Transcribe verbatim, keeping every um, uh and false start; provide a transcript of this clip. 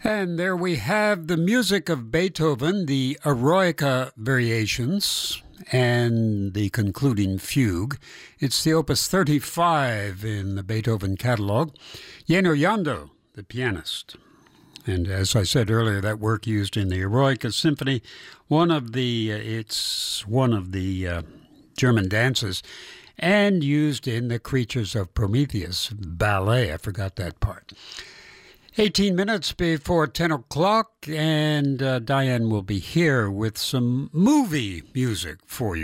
And there we have the music of Beethoven, the Eroica Variations, and the concluding fugue. It's the Opus thirty-five in the Beethoven catalog. Jenő Jandó, the pianist. And as I said earlier, that work used in the Eroica Symphony, one of the, uh, it's one of the uh, German dances, and used in the Creatures of Prometheus ballet. I forgot that part. eighteen minutes before ten o'clock, and uh, Diane will be here with some movie music for you.